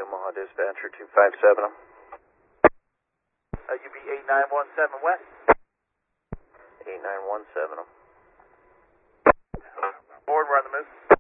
Omaha Dispatcher 257 them. UB 8917 West. 8917 them. Board, we're on the move.